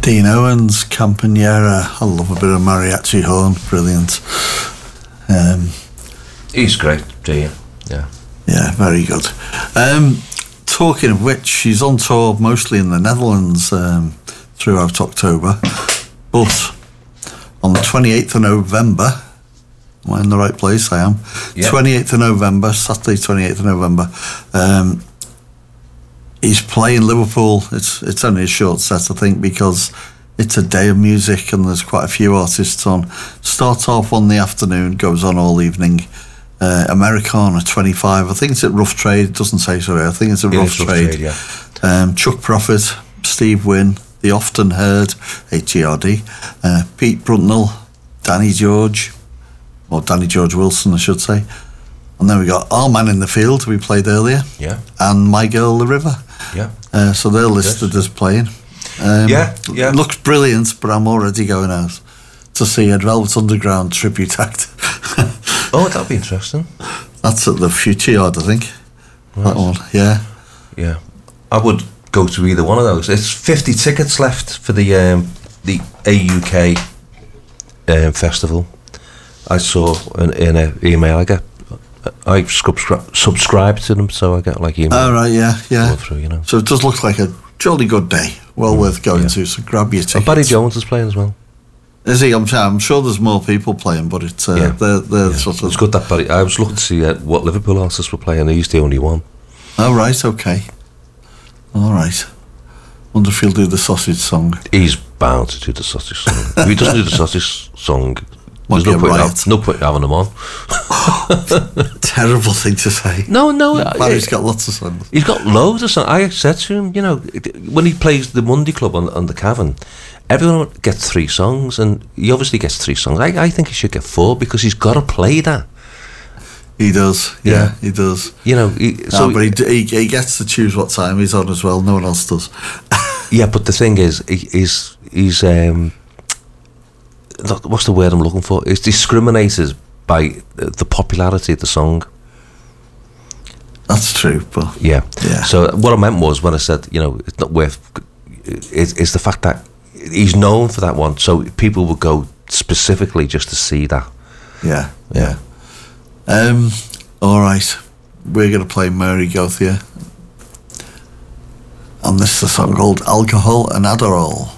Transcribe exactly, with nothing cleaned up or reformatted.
Dean Owens, Campagnera. I love a bit of mariachi horn. Brilliant. Um, He's great, Dean. Yeah. Yeah, very good. Um, talking of which, she's on tour mostly in the Netherlands um, throughout October. But on the twenty-eighth of November, am I in the right place? I am. Yep. twenty-eighth of November, Saturday twenty-eighth of November, um, he's playing Liverpool. It's it's only a short set, I think, because it's a day of music and there's quite a few artists on. Starts off on the afternoon, goes on all evening. Uh, Americana twenty-five, I think it's at Rough Trade. It doesn't say so. I think it's at yeah, Rough, Rough Trade. Trade yeah. um, Chuck Prophet, Steve Wynn, The Often Heard, H E R D, uh, Pete Bruntnell, Danny George, or Danny George Wilson, I should say. And then we got Our Man in the Field, we played earlier, yeah, and My Girl, The River. Yeah. Uh, so they're listed yes. as playing. Um, yeah, yeah. Looks brilliant, but I'm already going out to see a Velvet Underground tribute act. Oh, that'll be interesting. That's at the Future Yard, I think. Right. That one, yeah. Yeah. I would go to either one of those. It's fifty tickets left for the um, the A U K um, festival. I saw in, in an email. I get, I subscri- subscribe to them, so I get like email. Oh right, yeah, yeah. Through, you know. So it does look like a jolly good day. Well mm, worth going yeah. to. So grab your tickets. And Barry Jones is playing as well. Is he? I'm, I'm sure there's more people playing, but it's uh, yeah. they're, they're yeah. sort of. It's good that Barry. I was looking to see uh, what Liverpool artists were playing. He's the only one. Oh right, okay. All right. Wonder if he'll do the sausage song. He's bound to do the sausage song. If he doesn't do the sausage song, there's no point, have, no point having him on. Terrible thing to say. No, no. Barry's got lots of songs. He's got loads of songs. I said to him, you know, when he plays the Monday Club on, on the Cavern, everyone gets three songs, and he obviously gets three songs. I, I think he should get four because he's got to play that. He does, yeah, yeah. he does. You know, he, no, so but he, he he gets to choose what time he's on as well. No one else does. Yeah, but the thing is, he, he's he's um, what's the word I'm looking for? It's discriminated by the popularity of the song. That's true, but yeah, yeah. So what I meant was when I said, you know, it's not worth. It's, it's the fact that he's known for that one, so people would go specifically just to see that. Yeah, yeah. Um, all right, we're going to play Mary Gauthier, and this is a song called Alcohol and Adderall.